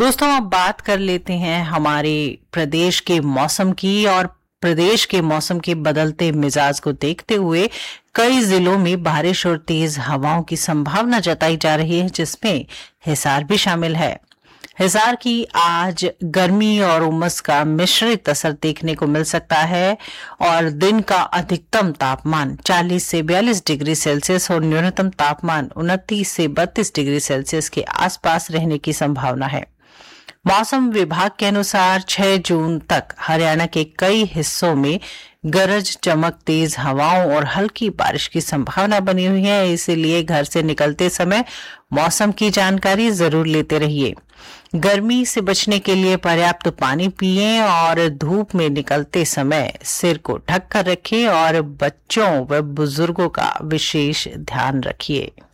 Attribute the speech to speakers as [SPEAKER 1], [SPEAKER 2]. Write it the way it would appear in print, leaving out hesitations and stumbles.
[SPEAKER 1] दोस्तों, अब बात कर लेते हैं हमारे प्रदेश के मौसम की। और प्रदेश के मौसम के बदलते मिजाज को देखते हुए कई जिलों में बारिश और तेज हवाओं की संभावना जताई जा रही है, जिसमें हिसार भी शामिल है। हिसार की आज गर्मी और उमस का मिश्रित असर देखने को मिल सकता है और दिन का अधिकतम तापमान 40 से 42 डिग्री सेल्सियस और न्यूनतम तापमान 29 से 32 डिग्री सेल्सियस के आसपास रहने की संभावना है। मौसम विभाग के अनुसार 6 जून तक हरियाणा के कई हिस्सों में गरज चमक, तेज हवाओं और हल्की बारिश की संभावना बनी हुई है। इसीलिए घर से निकलते समय मौसम की जानकारी जरूर लेते रहिए। गर्मी से बचने के लिए पर्याप्त पानी पिएं और धूप में निकलते समय सिर को ढक कर रखें और बच्चों व बुजुर्गों का विशेष ध्यान रखिए।